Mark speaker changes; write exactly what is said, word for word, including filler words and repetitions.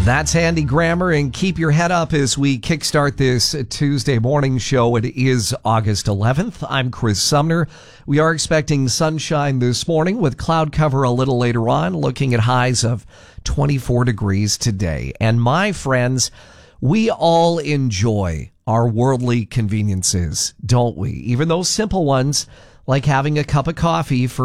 Speaker 1: That's Andy Grammer, and keep your head up as we kickstart this Tuesday morning show. It is August eleventh. I'm Chris Sumner. We are expecting sunshine this morning with cloud cover a little later on, looking at highs of twenty-four degrees today. And my friends, we all enjoy our worldly conveniences, don't we? Even those simple ones, like having a cup of coffee for